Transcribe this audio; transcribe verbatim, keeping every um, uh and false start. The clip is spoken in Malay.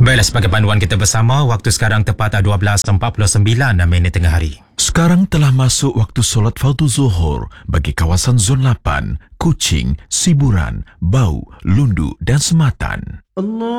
Baiklah, sebagai panduan kita bersama, waktu sekarang tepat dua belas empat puluh sembilan minit tengah hari. Sekarang telah masuk waktu solat fardu zuhur bagi kawasan Zon lapan, Kuching, Siburan, Bau, Lundu dan Sematan. Allah